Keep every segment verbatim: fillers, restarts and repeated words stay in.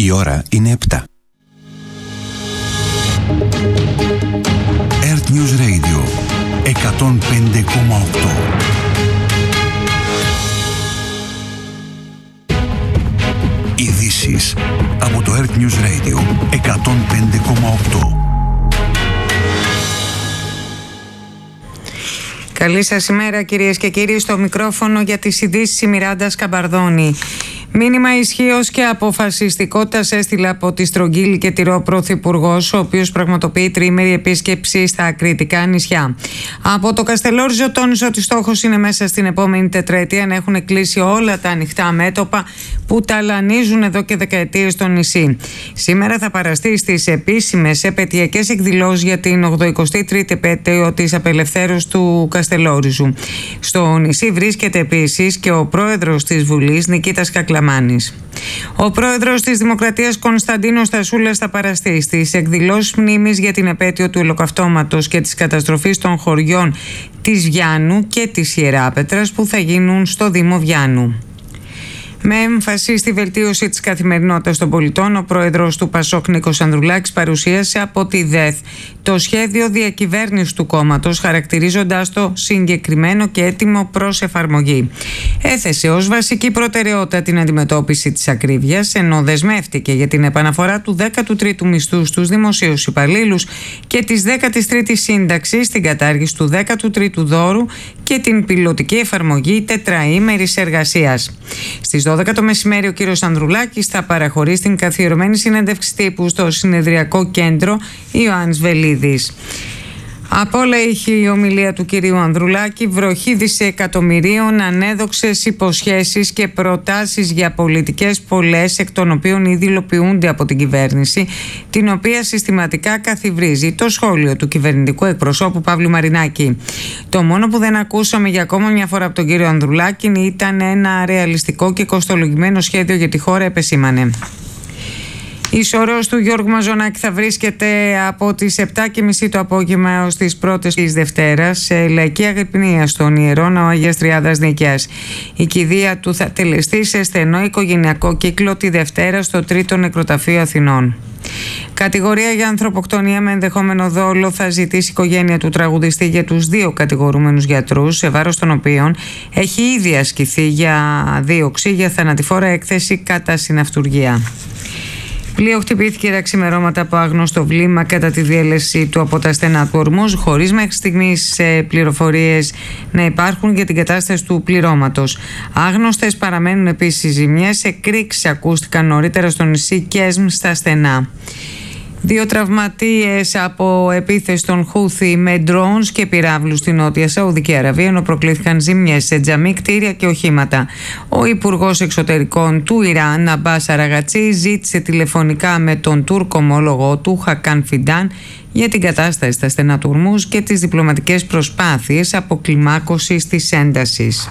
Η ώρα είναι επτά. Earth News Radio εκατόν πέντε κόμμα οκτώ. Ειδήσεις από το Earth News Radio εκατόν πέντε κόμμα οκτώ. Καλή σας ημέρα κυρίες και κύριοι, στο μικρόφωνο για τις ειδήσεις η Μιράντα Σκαμπαρδόνη. Μήνυμα ισχύως και αποφασιστικότητας έστειλε από τη Στρογγύλη και Τηρό Πρωθυπουργός, ο οποίος πραγματοποιεί τριήμερη επίσκεψη στα ακριτικά νησιά. Από το Καστελόριζο τόνισε ότι στόχος είναι μέσα στην επόμενη τετραετία να έχουν κλείσει όλα τα ανοιχτά μέτωπα που ταλανίζουν εδώ και δεκαετίες στο νησί. Σήμερα θα παραστεί στις επίσημες επαιτειακές εκδηλώσεις για την ογδοηκοστή τρίτη επέτειο της απελευθέρωσης του Καστελόριζου. Στο νησί βρίσκεται επίσης και ο πρόεδρος της Βουλής, Νικήτας Κακλαμάνης. Ο πρόεδρος της Δημοκρατίας, Κωνσταντίνος Στασούλας, θα παραστεί στις εκδηλώσεις μνήμης για την επέτειο του Ολοκαυτώματος και της καταστροφής των χωριών της Βιάννου και της Ιεράπετρας που θα γίνουν στο Δήμο Βιάννου. Με έμφαση στη βελτίωση της καθημερινότητας των πολιτών, ο πρόεδρος του Πασόκ, Νίκος Ανδρουλάκης, παρουσίασε από τη ΔΕΘ το σχέδιο διακυβέρνησης του κόμματος, χαρακτηρίζοντας το συγκεκριμένο και έτοιμο προς εφαρμογή. Έθεσε ως βασική προτεραιότητα την αντιμετώπιση της ακρίβειας, ενώ δεσμεύτηκε για την επαναφορά του δέκατου τρίτου μισθού στους δημοσίους υπαλλήλους και της δέκατης τρίτης σύνταξης, την κατάργηση του δέκατου τρίτου δώρου και την πιλωτική εφαρμογή τετραήμερης εργασίας. Στις δώδεκα το μεσημέρι ο κύριος Ανδρουλάκης θα παραχωρήσει την καθιερωμένη συνέντευξη τύπου στο συνεδριακό κέντρο Ιωάννης Βελίδης. Από όλα είχε η ομιλία του κυρίου Ανδρουλάκη, βροχή δισεκατομμυρίων, ανέδοξες υποσχέσεις και προτάσεις για πολιτικές πολλές, εκ των οποίων ήδη υλοποιούνται από την κυβέρνηση, την οποία συστηματικά καθιβρίζει το σχόλιο του κυβερνητικού εκπροσώπου Παύλου Μαρινάκη. Το μόνο που δεν ακούσαμε για ακόμα μια φορά από τον κύριο Ανδρουλάκη ήταν ένα ρεαλιστικό και κοστολογημένο σχέδιο για τη χώρα, επεσήμανε. Η σωρός του Γιώργου Μαζονάκη θα βρίσκεται από τις επτά και μισή το απόγευμα έως τις πρώτες της Δευτέρας σε λαϊκή αγρυπνία στον Ιερό Ναό Αγίας Τριάδας Νίκαιας. Η κηδεία του θα τελεστεί σε στενό οικογενειακό κύκλο τη Δευτέρα στο Τρίτο Νεκροταφείο Αθηνών. Κατηγορία για ανθρωποκτονία με ενδεχόμενο δόλο θα ζητήσει η οικογένεια του τραγουδιστή για τους δύο κατηγορούμενους γιατρούς, σε βάρος των οποίων έχει ήδη ασκηθεί για δίωξη για θανατηφόρα έκθεση κατά συναυτουργία. Πλοίο χτυπήθηκε τα ξημερώματα από άγνωστο βλήμα κατά τη διέλευση του από τα στενά του Ορμούζ, χωρίς μέχρι στιγμής πληροφορίες να υπάρχουν για την κατάσταση του πληρώματος. Άγνωστες παραμένουν επίσης ζημιές. Εκρήξεις ακούστηκαν νωρίτερα στο νησί Κέσμ στα στενά. Δύο τραυματίες από επίθεση των Χούθι με drones και πυράβλους στην Νότια Σαουδική Αραβία, ενώ προκλήθηκαν ζημιές σε τζαμί, κτίρια και οχήματα. Ο Υπουργός Εξωτερικών του Ιράν, Αμπάς Αραγατσί, ζήτησε τηλεφωνικά με τον Τούρκο ομόλογο του, Χακάν Φιντάν, για την κατάσταση στα στενά του Ορμούζ και τις διπλωματικές προσπάθειες αποκλιμάκωσης της έντασης.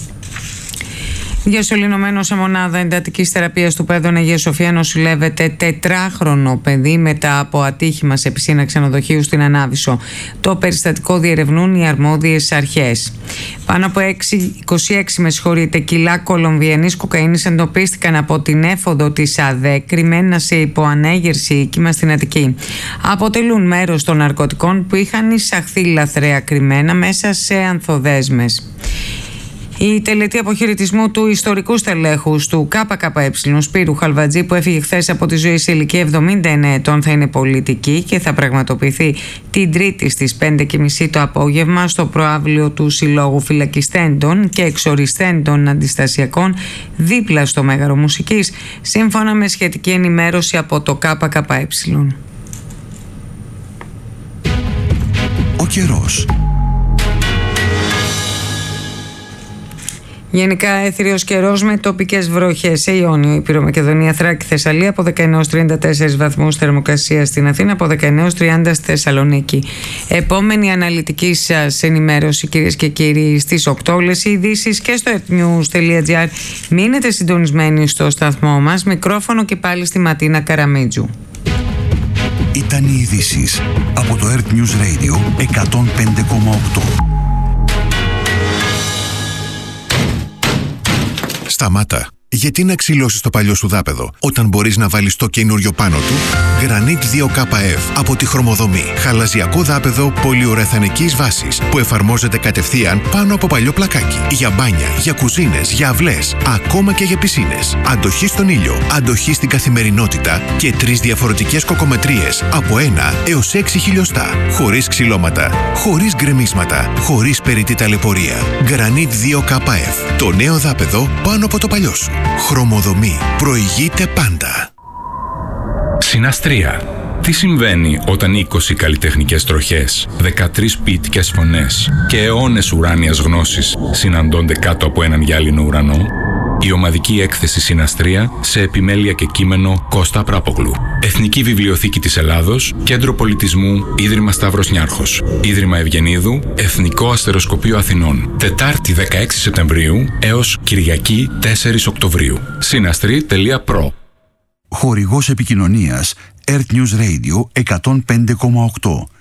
Διασωληνωμένο σε μονάδα εντατικής θεραπείας του Πέδων Αγία Σοφία νοσηλεύεται τετράχρονο παιδί μετά από ατύχημα σε πισίνα ξενοδοχείου στην Ανάβησο. Το περιστατικό διερευνούν οι αρμόδιες αρχές. Πάνω από είκοσι έξι με συγχωρείτε, κιλά κολομβιανής κοκαίνης εντοπίστηκαν από την έφοδο της ΑΔΕ, κρυμμένα σε υποανέγερση οίκημα στην Αττική. Αποτελούν μέρος των ναρκωτικών που είχαν εισαχθεί λαθρέα κρυμμένα μέσα σε ανθοδέσμες. Η τελετή αποχαιρετισμού του ιστορικού στελέχους του ΚΚΕ Σπύρου Χαλβατζή, που έφυγε χθες από τη ζωή σε ηλικία εβδομήντα εννέα ετών, θα είναι πολιτική και θα πραγματοποιηθεί την Τρίτη στις πέντε και μισή το απόγευμα στο προαύλιο του Συλλόγου Φυλακιστέντων και Εξοριστέντων Αντιστασιακών δίπλα στο Μέγαρο Μουσικής, σύμφωνα με σχετική ενημέρωση από το ΚΚΕ. Ο καιρός. Γενικά έθριος καιρός με τοπικές βροχές σε Ιόνιο, Ήπειρο, Μακεδονία, Θράκη, Θεσσαλία από δεκαεννέα έως τριάντα τέσσερις βαθμούς, θερμοκρασία στην Αθήνα από δεκαεννέα έως τριάντα στη Θεσσαλονίκη. Επόμενη αναλυτική σας ενημέρωση, κυρίες και κύριοι, στις οκτώ, όλες οι ειδήσεις και στο earthnews.gr. Μείνετε συντονισμένοι στο σταθμό μας. Μικρόφωνο και πάλι στη Ματίνα Καραμίτζου. Ήταν οι ειδήσεις από το Earth News Radio εκατόν πέντε κόμμα οκτώ. Σταμάτα. Γιατί να ξυλώσεις το παλιό σου δάπεδο όταν μπορείς να βάλεις το καινούριο πάνω του? Granit δύο K F από τη Χρωμοδομή. Χαλαζιακό δάπεδο πολυουρεθανικής βάσης που εφαρμόζεται κατευθείαν πάνω από παλιό πλακάκι. Για μπάνια, για κουζίνες, για αυλές, ακόμα και για πισίνες. Αντοχή στον ήλιο, αντοχή στην καθημερινότητα και τρεις διαφορετικές κοκομετρίες από ένα έως έξι χιλιοστά. Χωρίς ξυλώματα, χωρίς γκρεμίσματα, χωρίς περιττή ταλαιπωρία. Granit δύο K F. Το νέο δάπεδο πάνω από το παλιό σου. Χρωμοδομή. Προηγείται πάντα. Συναστρία. Τι συμβαίνει όταν είκοσι καλλιτεχνικές τροχές, δεκατρείς ποιητικές φωνές και αιώνες ουράνιας γνώσης συναντώνται κάτω από έναν γυάλινο ουρανό? Η ομαδική έκθεση Συναστρία σε επιμέλεια και κείμενο Κώστα Πράπογλου. Εθνική Βιβλιοθήκη της Ελλάδος, Κέντρο Πολιτισμού, Ίδρυμα Σταύρος Νιάρχος, Ίδρυμα Ευγενίδου, Εθνικό Αστεροσκοπείο Αθηνών. Τετάρτη δεκαέξι Σεπτεμβρίου έως Κυριακή τέσσερις Οκτωβρίου. Συναστρή τελεία προ. Χορηγός επικοινωνίας Earth News Radio εκατόν πέντε κόμμα οκτώ.